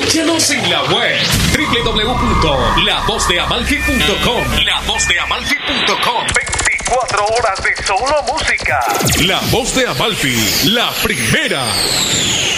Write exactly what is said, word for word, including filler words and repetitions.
Escúchanos en la web doble u doble u doble u punto la voz de amalfi punto com. la voz de amalfi punto com. veinticuatro horas de solo música. La Voz de Amalfi, la primera.